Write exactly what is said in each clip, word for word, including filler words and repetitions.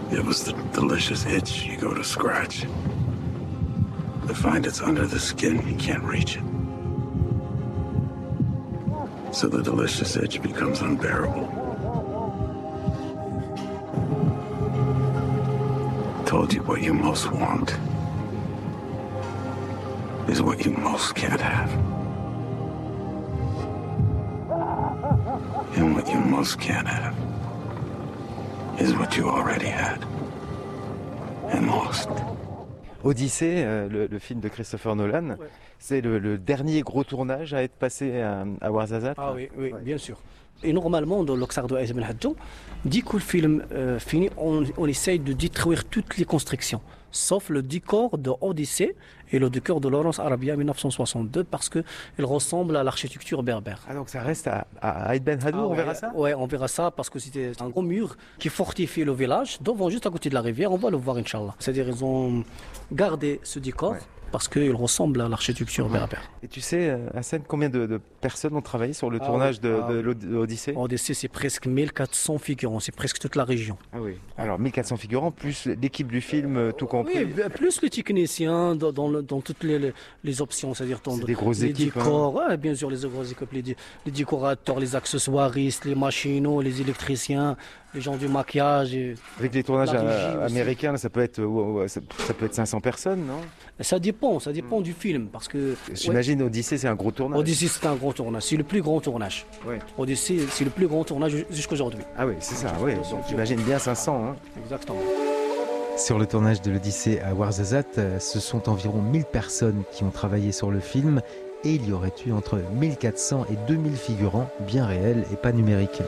It was the delicious itch you go to scratch. To find it's under the skin, you can't reach it. So the delicious itch becomes unbearable. Told you what you most want is what you most can't have. And what you most can't have is what you already had and lost. Odyssée, euh, le, le film de Christopher Nolan, ouais. C'est le, le dernier gros tournage à être passé à, à Ouarzazate. Ah oui, oui, ouais. Bien sûr. Et normalement, dans l'Oxar de Aïs Ben Hadjo, dès que le film euh, finit, on, on essaye de détruire toutes les constructions, sauf le décor de Odyssée et le décor de Lawrence Arabia mille neuf cent soixante-deux, parce qu'il ressemble à l'architecture berbère. Ah, donc ça reste à, à Aïs Ben Hadjo, ah, on ouais, verra ça? Oui, on verra ça, parce que c'était un gros mur qui fortifie le village, devant, juste à côté de la rivière, on va le voir, Inch'Allah. C'est-à-dire qu'ils ont gardé ce décor. Ouais. Parce qu'il ressemble à l'architecture berbère. Et tu sais, Hassan, combien de, de personnes ont travaillé sur le ah tournage oui, de, ah de, de l'Odyssée? L'Odyssée, c'est presque mille quatre cents figurants, c'est presque toute la région. Ah oui. Alors mille quatre cents figurants, plus l'équipe du film, euh, tout compris. Oui, plus les techniciens dans, dans, le, dans toutes les, les, les options, c'est-à-dire dans c'est des grosses les équipes. Décors, hein. Ouais, bien sûr, les grosses équipes, les, les décorateurs, les accessoiristes, les machinaux, les électriciens, les gens du maquillage. Et avec les tournages à, américains, ça peut être, ouais, ça, ça peut être cinq cents personnes, non? Ça dépend, ça dépend mmh. du film, parce que. J'imagine ouais, Odyssée, c'est un gros tournage. Odyssée, c'est un gros tournage, c'est le plus grand tournage. Ouais. Odyssée, c'est le plus grand tournage jusqu'à aujourd'hui. Ah oui, c'est ça, oui. Donc j'imagine bien cinq cents. Hein. Exactement. Sur le tournage de l'Odyssée à Ouarzazate, ce sont environ mille personnes qui ont travaillé sur le film, et il y aurait eu entre mille quatre cents et deux mille figurants, bien réels et pas numériques.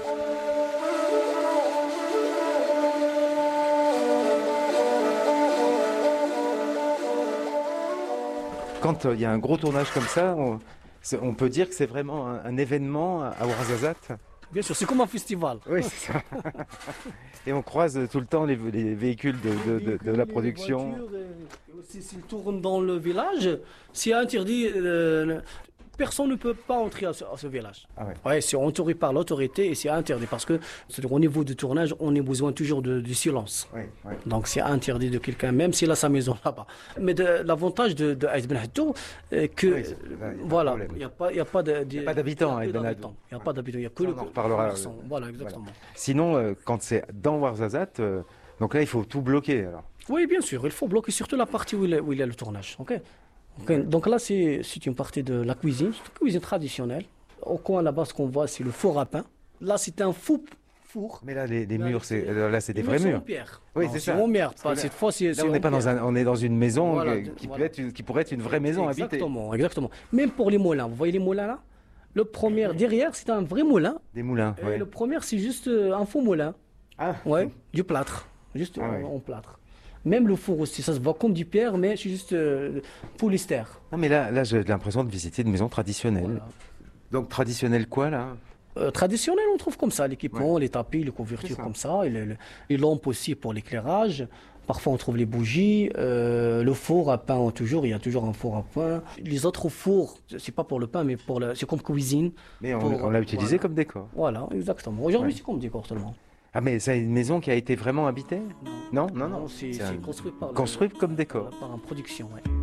Quand il y a un gros tournage comme ça, on, on peut dire que c'est vraiment un, un événement à Ouarzazate. Bien sûr, c'est comme un festival. Oui, c'est ça. Et on croise tout le temps les, les véhicules de, de, de, de la production. Et aussi, s'ils tournent dans le village, c'est interdit. Euh, personne ne peut pas entrer à ce, à ce village. Ah ouais. Ouais, c'est entouré par l'autorité et c'est interdit parce que au niveau du tournage, on a besoin toujours de, de silence. Ouais, ouais. Donc c'est interdit de quelqu'un, même s'il a sa maison là-bas. Mais de, l'avantage de, de Aïs Ben Hadjo, euh, que oui, euh, voilà, il n'y a pas, il y a pas de, de, il y a pas d'habitants à Aïs Ben Hadjo. Il n'y a pas d'habitants, il y a que on le. On en reparlera. Voilà, exactement. Voilà. Sinon, euh, quand c'est dans Ouarzazate, euh, donc là il faut tout bloquer alors. Oui, bien sûr, il faut bloquer surtout la partie où il, où il y a le tournage. Ok. Okay. Donc là, c'est, c'est une partie de la cuisine, c'est une cuisine traditionnelle. Au coin là-bas, ce qu'on voit, c'est le four à pain. Là, c'est un fou, four. Mais là, les, les là, murs, c'est, là, c'est des vrais murs. En pierre. Oui, non, c'est, c'est ça. en pierre. Pas, cette fois, c'est, là, c'est on n'est pas pierre. dans un, on est dans une maison voilà, qui, voilà. Peut être une, qui pourrait être une vraie maison habitée. Exactement, exactement. Même pour les moulins, vous voyez les moulins là. Le premier derrière, c'est un vrai moulin. Des moulins. Et ouais. le premier, c'est juste un faux moulin. Ah. Ouais, du plâtre, juste ah, en, ouais. en plâtre. Même le four aussi, ça se voit comme du pierre, mais c'est juste euh, polyester. Non, mais là, là, j'ai l'impression de visiter une maison traditionnelle. Voilà. Donc, traditionnelle quoi, là euh, Traditionnelle, on trouve comme ça, l'équipement, ouais. les tapis, les couvertures comme ça, et les, les lampes aussi pour l'éclairage. Parfois, on trouve les bougies, euh, le four à pain, toujours, il y a toujours un four à pain. Les autres fours, c'est pas pour le pain, mais pour le, c'est comme cuisine. Mais on, pour, on l'a utilisé voilà. comme décor. Voilà, exactement. Aujourd'hui, ouais. c'est comme décor seulement. Ah mais c'est une maison qui a été vraiment habitée? Non, non, non. non c'est, c'est, c'est un... construit par construit le... comme décor. Par une production, oui.